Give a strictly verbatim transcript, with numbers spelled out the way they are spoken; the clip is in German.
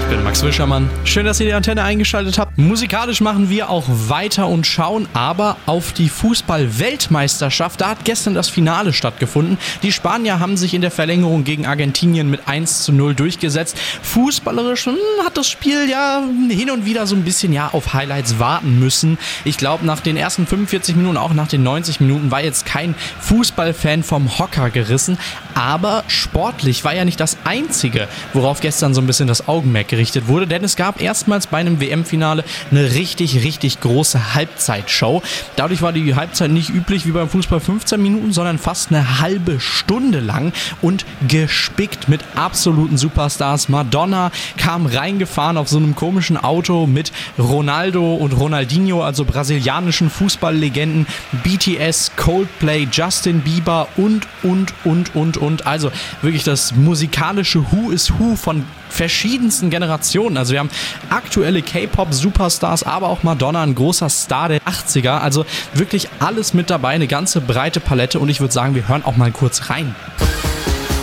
bin Max Wischermann. Schön, dass ihr die Antenne eingeschaltet habt. Musikalisch machen wir auch weiter und schauen aber auf die Fußball-Weltmeisterschaft. Da hat gestern das Finale stattgefunden. Die Spanier haben sich in der Verlängerung gegen Argentinien mit eins zu null durchgesetzt. Fußballerisch hm, hat das Spiel ja hin und wieder so ein bisschen ja auf Highlights warten müssen. Ich glaube, nach den ersten fünfundvierzig Minuten, auch nach den neunzig Minuten, war jetzt kein Fußballfan vom Hocker gerissen. Aber sportlich war ja nicht das Einzige, worauf gestern so ein bisschen das Augenmerk gerichtet wurde, denn es gab erstmals bei einem W M-Finale eine richtig, richtig große Halbzeitshow. Dadurch war die Halbzeit nicht üblich wie beim Fußball fünfzehn Minuten, sondern fast eine halbe Stunde lang und gespickt mit absoluten Superstars. Madonna kam reingefahren auf so einem komischen Auto mit Ronaldo und Ronaldinho, also brasilianischen Fußballlegenden, B T S, Coldplay, Justin Bieber und, und, und, und, und. Also wirklich das musikalische Who is Who von verschiedensten Generationen. Also wir haben aktuelle K-Pop-Superstars, aber auch Madonna, ein großer Star der achtziger. Also wirklich alles mit dabei, eine ganze breite Palette und ich würde sagen, wir hören auch mal kurz rein.